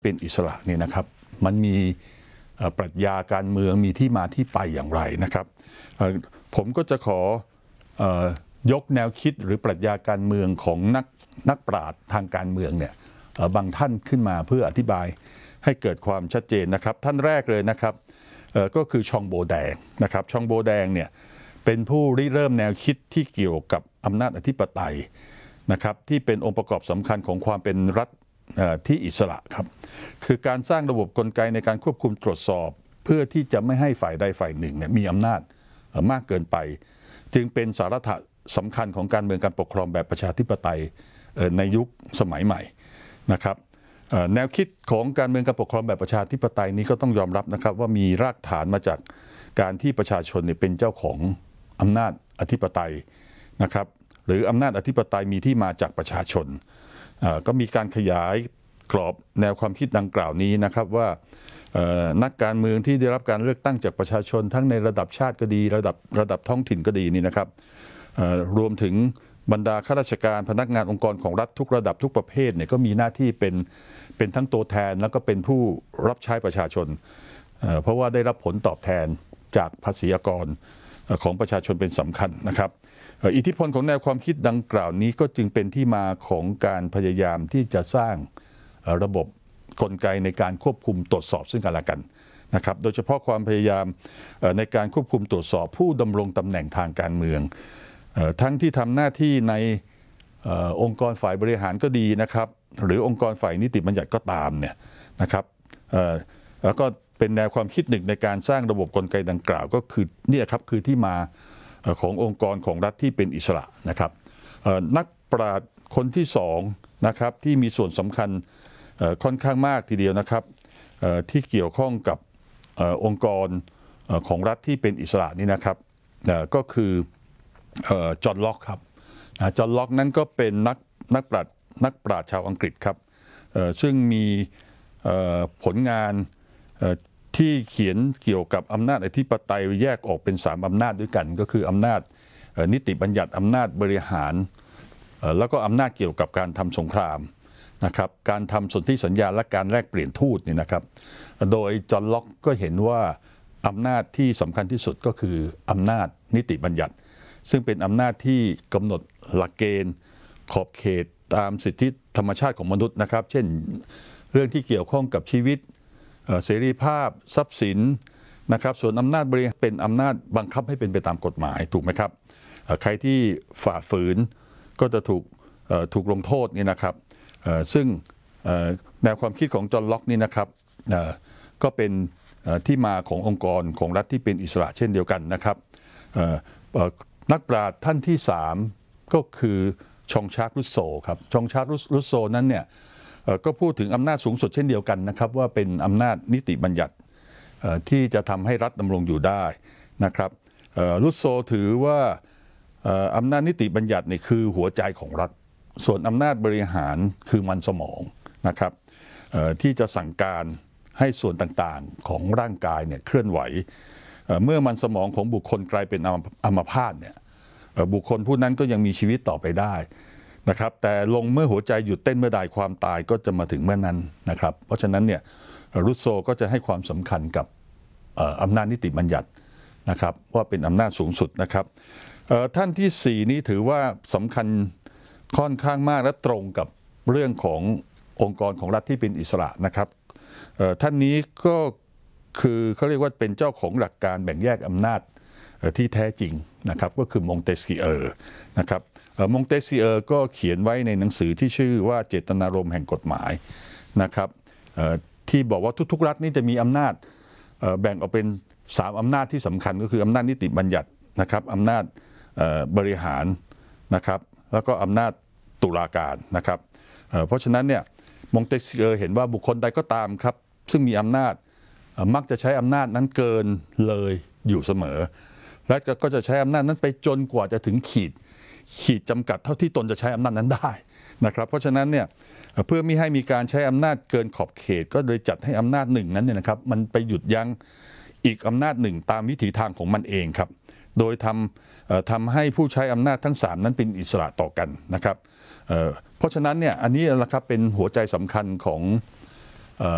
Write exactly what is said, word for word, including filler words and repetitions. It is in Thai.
เป็นอิสระนี่นะครับมันมีปรัชญาการเมืองมีที่มาที่ไปอย่างไรนะครับผมก็จะขอยกแนวคิดหรือปรัชญาการเมืองของนักนักปราชญ์ทางการเมืองเนี่ยบางท่านขึ้นมาเพื่ออธิบายให้เกิดความชัดเจนนะครับท่านแรกเลยนะครับก็คือชองโบแดงนะครับชองโบแดงเนี่ยเป็นผู้ริเริ่มแนวคิดที่เกี่ยวกับอำนาจอธิปไตยนะครับที่เป็นองค์ประกอบสำคัญของความเป็นรัฐที่อิสระครับคือการสร้างระบบกลไกในการควบคุมตรวจสอบเพื่อที่จะไม่ให้ฝ่ายใดฝ่ายหนึ่งเนี่ยมีอำนาจมากเกินไปจึงเป็นสาระสำคัญของการเมืองการปกครองแบบประชาธิปไตยในยุคสมัยใหม่นะครับแนวคิดของการเมืองการปกครองแบบประชาธิปไตยนี้ก็ต้องยอมรับนะครับว่ามีรากฐานมาจากการที่ประชาชนเนี่ยเป็นเจ้าของอำนาจอธิปไตยนะครับหรืออำนาจอธิปไตยมีที่มาจากประชาชนก็มีการขยายกรอบแนวความคิดดังกล่าวนี้นะครับว่านักการเมืองที่ได้รับการเลือกตั้งจากประชาชนทั้งในระดับชาติก็ดีระดับระดับท้องถิ่นก็ดีนี่นะครับรวมถึงบรรดาข้าราชการพนักงานองค์กรของรัฐทุกระดับทุกประเภทเนี่ยก็มีหน้าที่เป็นเป็นทั้งตัวแทนแล้วก็เป็นผู้รับใช้ประชาชนเพราะว่าได้รับผลตอบแทนจากภาษีอากรของประชาชนเป็นสำคัญนะครับอิทธิพลของแนวความคิดดังกล่าวนี้ก็จึงเป็นที่มาของการพยายามที่จะสร้างระบบกลไกในการควบคุมตรวจสอบซึ่งกันและกันนะครับโดยเฉพาะความพยายามในการควบคุมตรวจสอบผู้ดำรงตำแหน่งทางการเมืองทั้งที่ทำหน้าที่ในองค์กรฝ่ายบริหารก็ดีนะครับหรือองค์กรฝ่ายนิติบัญญัติก็ตามเนี่ยนะครับแล้วก็เป็นแนวความคิดหนึ่งในการสร้างระบบกลไกดังกล่าวก็คือเนี่ยครับคือที่มาขององค์กรของรัฐที่เป็นอิสระนะครับนักปราชญ์คนที่สองนะครับที่มีส่วนสำคัญค่อนข้างมากทีเดียวนะครับที่เกี่ยวข้องกับองค์กรของรัฐที่เป็นอิสระนี่นะครับก็คือจอห์นล็อกครับจอห์นล็อกนั้นก็เป็นนักนักปราชญ์นักปราชญ์ชาวอังกฤษครับซึ่งมีผลงานที่เขียนเกี่ยวกับอำนาจอธิปไตยแยกออกเป็นสามอำนาจด้วยกันก็คืออำนาจนิติบัญญัติอำนาจบริหารแล้วก็อำนาจเกี่ยวกับการทำสงครามนะครับการทำสนธิสัญญาและการแลกเปลี่ยนทูตนี่นะครับโดยจอห์นล็อกก็เห็นว่าอำนาจที่สำคัญที่สุดก็คืออำนาจนิติบัญญัติซึ่งเป็นอำนาจที่กำหนดหลักเกณฑ์ขอบเขตตามสิทธิธรรมชาติของมนุษย์นะครับเช่นเรื่องที่เกี่ยวข้องกับชีวิตเสรีภาพทรัพย์สินนะครับส่วนอำนาจบริหารเป็นอำนาจบังคับให้เป็นไปตามกฎหมายถูกไหมครับใครที่ฝ่าฝืนก็จะถูกถูกลงโทษนี่นะครับซึ่งแนวความคิดของจอห์นล็อกนี่นะครับก็เป็นที่มาขององค์กรของรัฐที่เป็นอิสระเช่นเดียวกันนะครับนักปราชญ์ท่านที่สามก็คือชองชาร์กรุสโซครับชองชาร์กรุสโซนั้นเนี่ยก็พูดถึงอำนาจสูงสุดเช่นเดียวกันนะครับว่าเป็นอำนาจนิติบัญญัติที่จะทำให้รัฐดำรงอยู่ได้นะครับรุสโซถือว่าอำนาจนิติบัญญัตินี่คือหัวใจของรัฐส่วนอำนาจบริหารคือมันสมองนะครับที่จะสั่งการให้ส่วนต่างๆของร่างกายเนี่ยเคลื่อนไหวเมื่อมันสมองของบุคคลกลายเป็นอัมพาตเนี่ยบุคคลผู้นั้นก็ยังมีชีวิตต่อไปได้นะครับแต่ลงเมื่อหัวใจหยุดเต้นเมื่อใดความตายก็จะมาถึงเมื่อนั้นนะครับเพราะฉะนั้นเนี่ยรุสโซก็จะให้ความสำคัญกับอำนาจนิติบัญญัตินะครับว่าเป็นอำนาจสูงสุดนะครับท่านที่สี่นี้ถือว่าสำคัญค่อนข้างมากและตรงกับเรื่องขององค์กรของรัฐที่เป็นอิสระนะครับท่านนี้ก็คือเขาเรียกว่าเป็นเจ้าของหลักการแบ่งแยกอำนาจที่แท้จริงนะครับก็คือมงเตสคิเออร์นะครับมงเตสคิเออร์ก็เขียนไว้ในหนังสือที่ชื่อว่าเจตนารมณ์แห่งกฎหมายนะครับที่บอกว่าทุกๆรัฐนี่จะมีอำนาจแบ่งออกเป็นสามอำนาจที่สำคัญก็คืออำนาจนิติบัญญัตินะครับอำนาจบริหารนะครับแล้วก็อำนาจตุลาการนะครับเพราะฉะนั้นเนี่ยมงเตสคิเออร์เห็นว่าบุคคลใดก็ตามครับซึ่งมีอำนาจมักจะใช้อำนาจนั้นเกินเลยอยู่เสมอและก็จะใช้อำนาจนั้นไปจนกว่าจะถึงขีดขีดจำกัดเท่าที่ตนจะใช้อำนาจนั้นได้นะครับเพราะฉะนั้นเนี่ยเพื่อไม่ให้มีการใช้อำนาจเกินขอบเขตก็เลยจัดให้อำนาจหนึ่งนั้นเนี่ยนะครับมันไปหยุดยั้งอีกอำนาจหนึ่งตามวิถีทางของมันเองครับโดยทำทำให้ผู้ใช้อำนาจทั้งสามนั้นเป็นอิสระต่อกันนะครับเพราะฉะนั้นเนี่ยอันนี้แหละครับเป็นหัวใจสำคัญของ